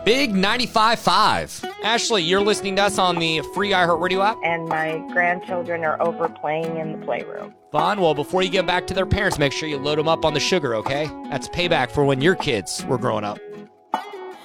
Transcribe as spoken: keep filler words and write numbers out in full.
Big ninety-five point five. Ashley, you're listening to us on the free iHeartRadio app? And my grandchildren are over playing in the playroom. Fun. Well, before you get back to their parents, make sure you load them up on the sugar, okay? That's payback for when your kids were growing up.